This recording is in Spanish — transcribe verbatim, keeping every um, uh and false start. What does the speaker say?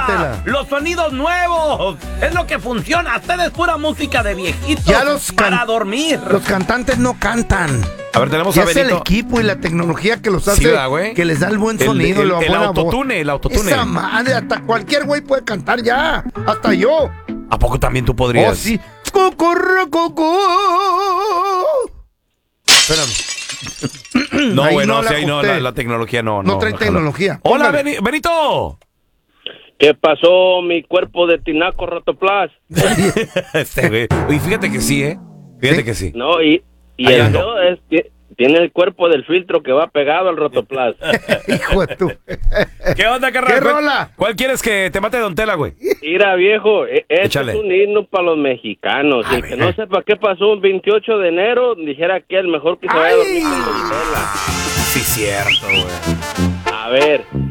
Tela. Los sonidos nuevos. Es lo que funciona. Ustedes pura música de viejitos Ya los para can- dormir. Los cantantes no cantan. A ver, tenemos Ya a es el Benito. equipo y la tecnología que los hace, Sí, ¿verdad, güey? que les da el buen El- sonido. el- la el buena autotune, voz. el autotune. Esa madre, hasta cualquier güey puede cantar ya. Hasta yo. ¿A poco también tú podrías? Oh, sí. Cucurrucucú. No, Ahí bueno, no la sí, ahí no, ajusté. la, la tecnología no. No trae jala. tecnología. Hola, Póngale. Beni- Benito. ¿Qué pasó, mi cuerpo de tinaco rotoplas? Este, güey. Oye, fíjate que sí, ¿eh? Fíjate ¿Sí? que sí. No, y, y Ahí el ando. feo es que tiene el cuerpo del filtro que va pegado al rotoplas. Hijo de tu. ¿Qué onda, carnal? ¿Qué ¿Cuál- rola? ¿Cuál quieres que te mate Don Tela, güey? Mira, viejo, e- este Échale. es un himno para los mexicanos. A Y el que ver. no sepa qué pasó un veintiocho de enero, dijera que el mejor que se vaya a dormir con Don Tela. Sí, cierto, güey. A ver,